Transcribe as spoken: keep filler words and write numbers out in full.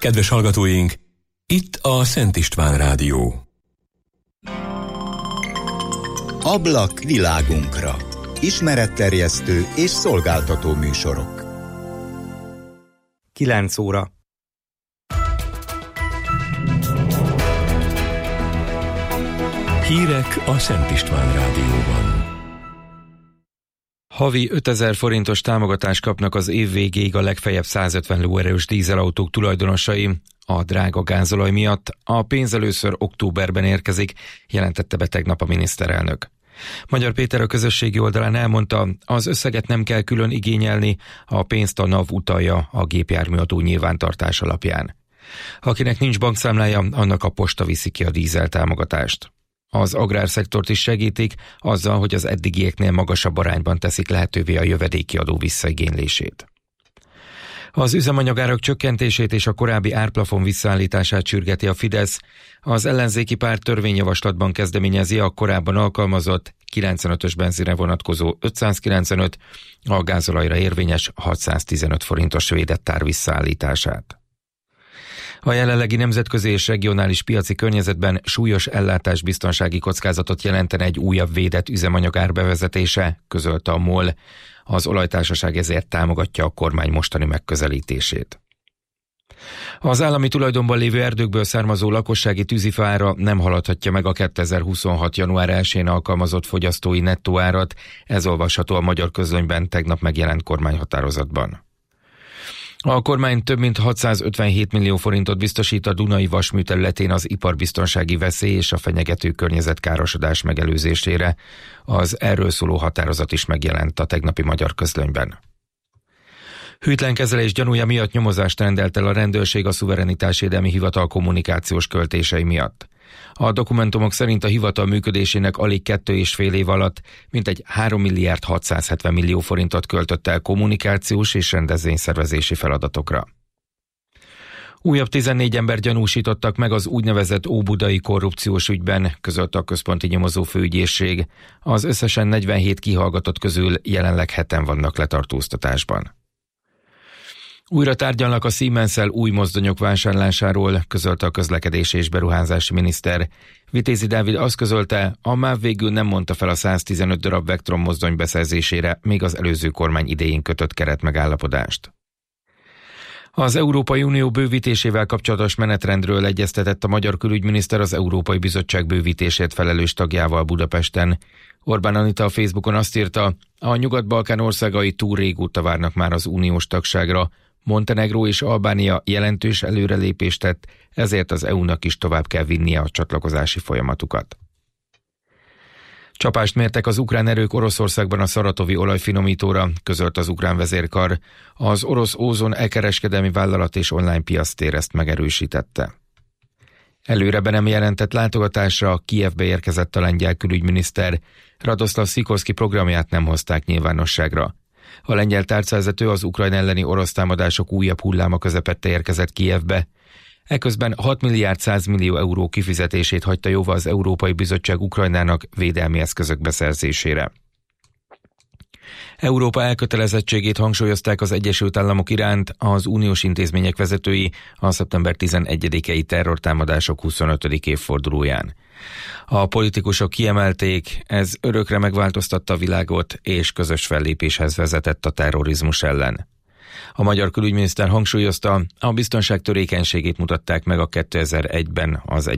Kedves hallgatóink, itt a Szent István Rádió. Ablak világunkra. Ismeretterjesztő és szolgáltató műsorok. kilenc óra. Hírek a Szent István Rádióban. Havi ötezer forintos támogatást kapnak az év végéig a legfeljebb százötven lóerős dízelautók tulajdonosai. A drága gázolaj miatt a pénz először októberben érkezik, jelentette be tegnap a miniszterelnök. Magyar Péter a közösségi oldalán elmondta, az összeget nem kell külön igényelni, a pénzt a NAV utalja a gépjárműadó nyilvántartás alapján. Akinek nincs bankszámlája, annak a posta viszi ki a dízel támogatást. Az agrárszektort is segítik azzal, hogy az eddigieknél magasabb arányban teszik lehetővé a jövedéki adó visszaigénylését. Az üzemanyagárak csökkentését és a korábbi árplafon visszaállítását sürgeti a Fidesz. Az ellenzéki párt törvényjavaslatban kezdeményezi a korábban alkalmazott kilencvenötös benzinre vonatkozó ötszázkilencvenöt, a gázolajra érvényes hatszáztizenöt forintos védett ár visszaállítását. A jelenlegi nemzetközi és regionális piaci környezetben súlyos ellátásbiztonsági kockázatot jelentene egy újabb védett üzemanyagár bevezetése, közölte a MOL. Az olajtársaság ezért támogatja a kormány mostani megközelítését. Az állami tulajdonban lévő erdőkből származó lakossági tűzifaára nem haladhatja meg a kétezer-huszonhat. január elsején alkalmazott fogyasztói nettó árat, ez olvasható a Magyar Közlönyben tegnap megjelent kormányhatározatban. A kormány több mint hatszázötvenhét millió forintot biztosít a Dunai vasmű területén az iparbiztonsági veszély és a fenyegető környezetkárosodás megelőzésére. Az erről szóló határozat is megjelent a tegnapi Magyar Közlönyben. Hűtlen kezelés gyanúja miatt nyomozást rendelt el a rendőrség a Szuverenitásvédelmi Hivatal kommunikációs költései miatt. A dokumentumok szerint a hivatal működésének alig kettő és fél év alatt mintegy három milliárd hatszázhetven millió forintot költött el kommunikációs és rendezvényszervezési feladatokra. Újabb tizennégy ember gyanúsítottak meg az úgynevezett óbudai korrupciós ügyben, közölte a Központi Nyomozó Főügyészség. Az összesen negyvenhét kihallgatott közül jelenleg heten vannak letartóztatásban. Újra tárgyalnak a Siemens-el új mozdonyok vásárlásáról, közölte a közlekedési és beruházási miniszter. Vitézi Dávid azt közölte, a MÁV végül nem mondta fel a száztizenöt darab Vectron mozdony beszerzésére, még az előző kormány idején kötött keretmegállapodást. Az Európai Unió bővítésével kapcsolatos menetrendről egyeztetett a magyar külügyminiszter az Európai Bizottság bővítésért felelős tagjával Budapesten. Orbán Anita a Facebookon azt írta, a Nyugat-Balkán országai túl régóta várnak már az uniós tagságra, Montenegró és Albánia jelentős előrelépést tett, ezért az é u-nak is tovább kell vinnie a csatlakozási folyamatukat. Csapást mértek az ukrán erők Oroszországban a szaratovi olajfinomítóra, közölt az ukrán vezérkar. Az orosz Ózon e-kereskedelmi vállalat és online piactér ezt megerősítette. Előre be nem jelentett látogatásra Kijevbe érkezett a lengyel külügyminiszter. Radoszlav Szikorszki programját nem hozták nyilvánosságra. A lengyel tárcavezető az Ukrajn elleni orosz támadások újabb hulláma közepette érkezett Kijevbe. Eközben hat milliárd száz millió euró kifizetését hagyta jóvá az Európai Bizottság Ukrajnának védelmi eszközök beszerzésére. Európa elkötelezettségét hangsúlyozták az Egyesült Államok iránt az uniós intézmények vezetői a szeptember tizenegyedikei terrortámadások huszonötödik évfordulóján. A politikusok kiemelték, ez örökre megváltoztatta a világot és közös fellépéshez vezetett a terrorizmus ellen. A magyar külügyminiszter hangsúlyozta, a biztonság törékenységét mutatták meg a kétezer-egyben az